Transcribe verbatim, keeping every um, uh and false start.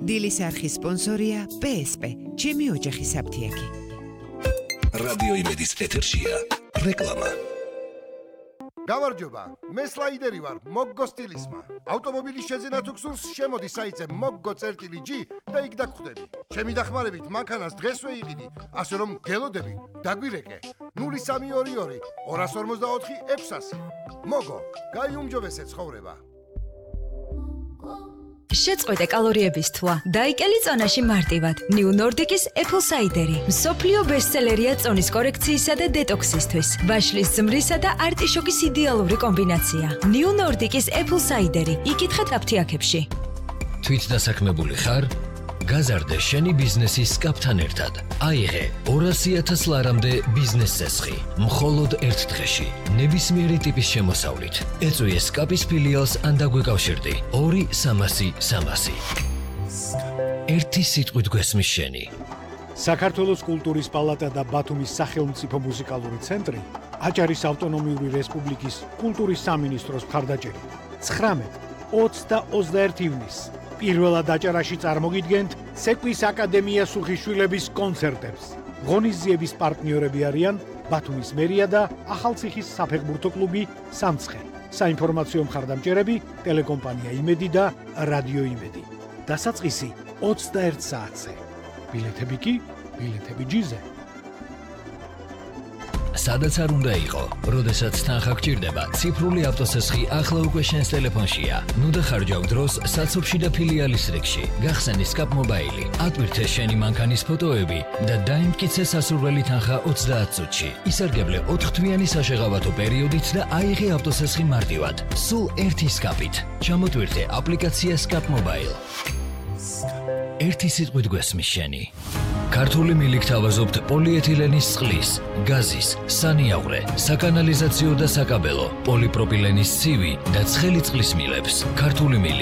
დილის არხის სპონსორია ბი ეს პი, ჩემი ოჯახის აფთიაქი. რადიო იმედის ეთერშია რეკლამა. გამარჯობა, მე სლაიდერი ვარ, მოგგო სტილისმა. ავტომობილის შეძენა თუ გსურს, შემოდი საიტზე moggo.gi და იქ დაგხვდები. ჩემი დახმარებით მანქანას დღესვე იყიდი, ასე რომ გელოდები, დაგვირეკე. ნული სამი ორი ორი ორას ორმოცდაოთხი ექვსასი. მოგო, გაიუმჯობესე ცხოვრება. შეწყვეტე კალორიების თვა. დაიკელი წონაში მარტივად. New Nordic-ის Apple Cider-ი. მსოფლიო ბესტსელერია წონის კორექციისა და დეტოქსისთვის. ვაშლის ზმრისა და არტიშოკის იდეალური კომბინაცია. New Nordic-ის Apple Cider-ი. იკითხეთ აფთიაქებში. თვით დასაქმებული ხარ? გაზარდე შენი ბიზნესის სკაპთან ერთად. აიღე ორასი ათას ლარამდე ბიზნეს წესხი. მხოლოდ ერთ დღეში. ნებისმიერი ტიპის შემოსავლით. ეწვიე სკაპის ფილიალს ან დაგვეკავშირდი. ორი სამასი სამასი. ერთი სიტყვით გვესმის შენი. საქართველოს კულტურის პალატა და ბათუმის სახელმწიფო მუსიკალური ცენტრი აჭარის ავტონომიური რესპუბლიკის კულტურის სამინისტროს მხარდაჭერით ცხრამეტ, ოცი და ოცდაერთი ივნისს პირველად აჭარაში წარმოგიდგენთ სეკვის აკადემია სუხიშვილების კონცერტებს. ღონისძიების პარტნიორები არიან ბათუმის მერია და ახალციხის საფეხბურთო კლუბი სამცხე. საინფორმაციო მხარდამჭერები ტელეკომპანია იმედი და რადიო იმედი. დასაწყისი ოცდაერთ საათზე. ბილეთები კი ბილეთები ჯიზე. სადაც არ უნდა იყო, როდესაც თანხა გჭირდება, ციფრული ავტოცესხი ახლა უკვე შენს ტელეფონშია. ნუ დახარჯავ დროს საცობში და ფილიალის რიგში. გახსენი Scap Mobile, ატვირთე შენი მანქანის ფოტოები და დაიმტკიცე სასურველი თანხა ოცდაათ წუთში. ისარგებლე ოთხთვიანი საშეღავათო პერიოდით და აიღე ავტოცესხი მარტივად. სულ ერთი Scap-ით. ჩამოტვირთე აპლიკაცია Scap Mobile. ერთი სიტყვით გვესმის შენი. ქართული მილიქ თავაზობთ პოლიეთილენის წყლის, გაზის, სანიავრე, საკანალიზაციო და საკაბელო, პოლიპროპილენის ცივი და ცხელი წყლის მილებს. ქართული მილიქ